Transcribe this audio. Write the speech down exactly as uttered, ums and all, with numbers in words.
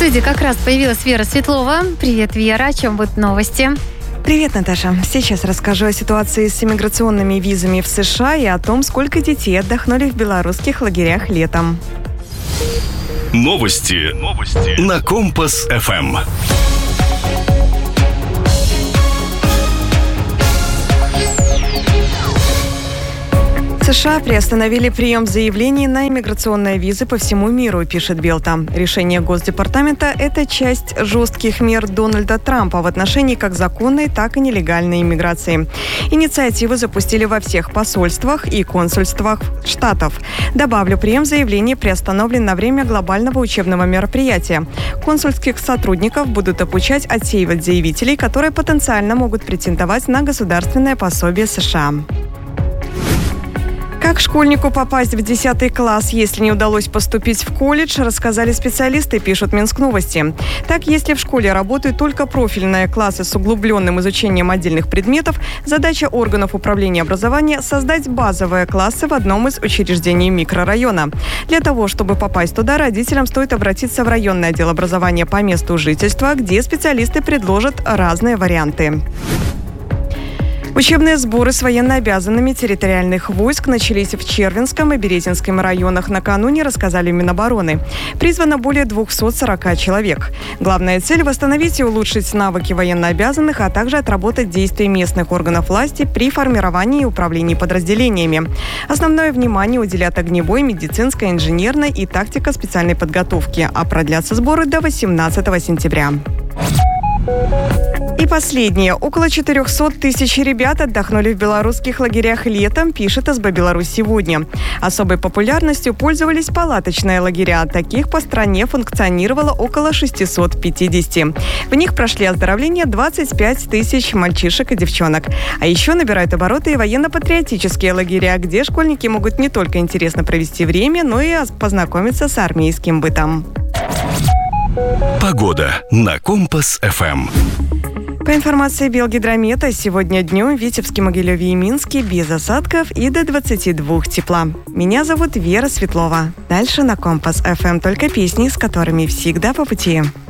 студии как раз появилась Вера Светлова. Привет, Вера. О чем будут новости? Привет, Наташа. Сейчас расскажу о ситуации с иммиграционными визами в США и о том, сколько детей отдохнули в белорусских лагерях летом. Новости. Новости. На Компас эф эм. США приостановили прием заявлений на иммиграционные визы по всему миру, пишет Белта. Решение Госдепартамента – это часть жестких мер Дональда Трампа в отношении как законной, так и нелегальной иммиграции. Инициативу запустили во всех посольствах и консульствах штатов. Добавлю, прием заявлений приостановлен на время глобального учебного мероприятия. Консульских сотрудников будут обучать отсеивать заявителей, которые потенциально могут претендовать на государственное пособие США. Как школьнику попасть в десятый класс, если не удалось поступить в колледж, рассказали специалисты, пишут Минск-Новости. Так, если в школе работают только профильные классы с углубленным изучением отдельных предметов, задача органов управления образования – создать базовые классы в одном из учреждений микрорайона. Для того, чтобы попасть туда, родителям стоит обратиться в районный отдел образования по месту жительства, где специалисты предложат разные варианты. Учебные сборы с военнообязанными территориальных войск начались в Червинском и Березинском районах накануне, рассказали Минобороны. Призвано более двухсот сорока человек. Главная цель – восстановить и улучшить навыки военнообязанных, а также отработать действия местных органов власти при формировании и управлении подразделениями. Основное внимание уделят огневой, медицинской, инженерной и тактико специальной подготовки, а продлятся сборы до восемнадцатого сентября. И последнее. Около четырехсот тысяч ребят отдохнули в белорусских лагерях летом, пишет эс бэ Беларусь сегодня. Особой популярностью пользовались палаточные лагеря. Таких по стране функционировало около шестисот пятидесяти. В них прошли оздоровление двадцать пять тысяч мальчишек и девчонок. А еще набирают обороты и военно-патриотические лагеря, где школьники могут не только интересно провести время, но и познакомиться с армейским бытом. Погода на Компас эф эм. По информации Белгидромета, сегодня днем в Витебске, Могилеве и Минске без осадков и до двадцати двух тепла. Меня зовут Вера Светлова. Дальше на Компас эф эм только песни, с которыми всегда по пути.